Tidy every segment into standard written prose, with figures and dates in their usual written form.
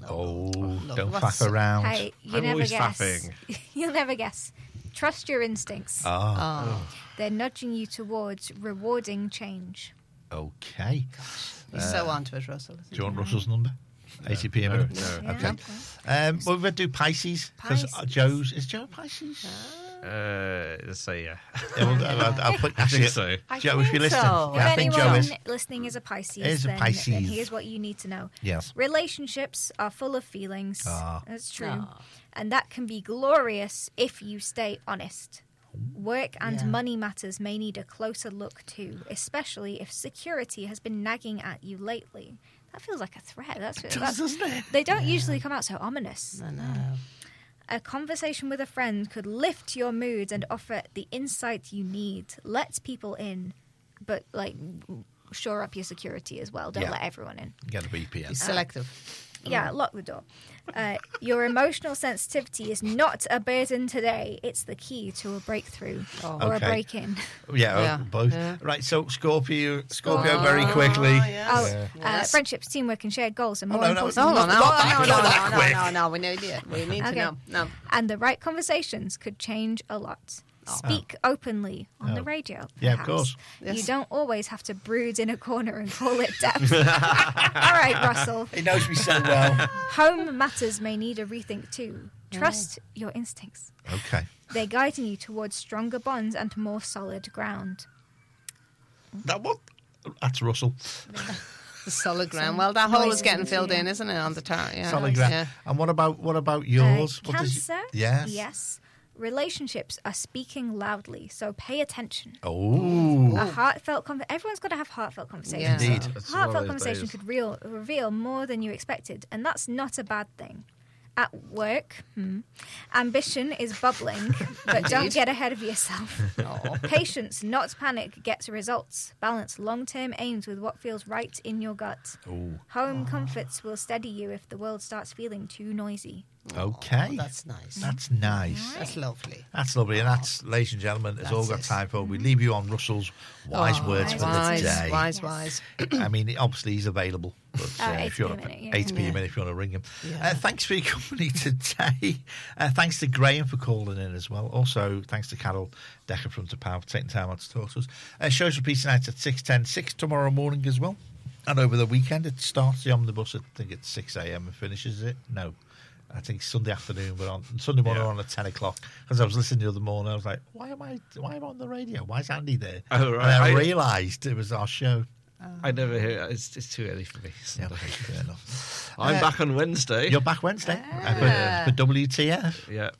Oh, don't Russell. faff around. Hey, you I'm never always guess. faffing. You'll never guess. Trust your instincts. They're nudging you towards rewarding change. Okay. He's so onto it, Russell. Do you want Russell's number? 80p a minute? No. Okay. Yeah, Well, we're going to do Pisces. Because Pisces. Is Joe Pisces? Let's say yeah. Yeah, well, I'll put I think so. Joe, if you're listening. so. Yeah, I If think Joe anyone is. listening is a Pisces, Is a then Pisces. here's what you need to know. Yes. Relationships are full of feelings. Ah. That's true. Ah. And that can be glorious if you stay honest. Work and money matters may need a closer look too, especially if security has been nagging at you lately. That feels like a threat. Doesn't it? They don't usually come out so ominous. I know. A conversation with a friend could lift your mood and offer the insight you need. Let people in, but shore up your security as well. Don't Yeah. let everyone in. Get a VPN. He's selective. Yeah, lock the door. Your emotional sensitivity is not a burden today. It's the key to a breakthrough or a Okay. break-in. Yeah, both. Yeah. Right, so Scorpio very quickly. yes. Friendships, teamwork, and shared goals are more no, important. No, Not that quick. no. We need it. We need to Okay. know. No. And the right conversations could change a lot. Speak openly on the radio. Yeah, of perhaps. course. Yes. You don't always have to brood in a corner and call it depth. All right, Russell. He knows me so well. Home matters may need a rethink too. Trust your instincts. Okay. They're guiding you towards stronger bonds and more solid ground. That's Russell. The solid ground. Well, that hole is getting filled in, isn't it, on the tower? Yeah. Solid ground. Yeah. And what about yours? What does Cancer? Yes. Yes. Relationships are speaking loudly, so pay attention. Oh. A heartfelt everyone's got to have heartfelt conversations. Yeah. Indeed. It's one of Heartfelt those conversation days. could reveal more than you expected, and that's not a bad thing. At work, ambition is bubbling, but don't get ahead of yourself. Patience, not panic, gets results. Balance long-term aims with what feels right in your gut. Home comforts will steady you if the world starts feeling too noisy. Okay. That's nice. That's nice. That's lovely. That's lovely. And that's, ladies and gentlemen, it's all got That's it. time for. We leave you on Russell's wise words for the Wise, day. wise. I mean, obviously he's available. But, 8p if you're a minute, yeah. 8p a minute if you want to ring him. Yeah. Thanks for your company today. Thanks to Graham for calling in as well. Also, thanks to Carol Decker from Power for taking time out to talk to us. Shows repeat tonight at 6:10, 6 tomorrow morning as well. And over the weekend, it starts the omnibus, I think it's 6 a.m. and finishes it. No. I think Sunday afternoon, but on Sunday morning we're on at 10 o'clock. Because I was listening the other morning, I was like, why am I on the radio? Why is Andy there? Oh, right. And I realised it was our show. I never hear it. It's too early for me. Yeah, okay, fair enough. I'm back on Wednesday. You're back Wednesday for WTF. Yeah.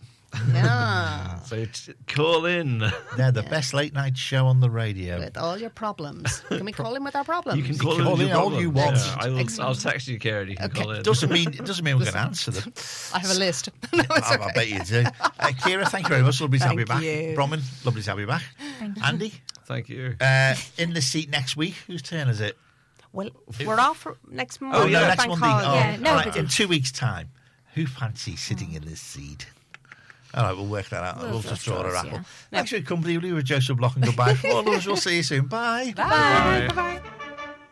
Yeah. So call in. They're the best late night show on the radio. With all your problems. Can we call in with our problems? You can call, call in, in your all problems. you want. Yeah, I'll text you, Karen. You can call in. Doesn't mean we're going to answer them. I have a list. No, it's I okay. bet you do. Kira, thank you very much. Lovely to have you back. you. Bronwyn, lovely to have you back. Andy, Thank you. in the seat next week. Whose turn is it? Well, we're off for next Monday. Oh, no, next Bank Monday. holiday. Oh, Yeah, no all right, biggie. in 2 weeks' time. Who fancies sitting in this seat? All right, we'll work that out. I'd love to throw a raffle. yeah. Thanks for your company. We were Joseph Block and goodbye. From all of us, we'll see you soon. Bye. Bye. Bye. Bye-bye.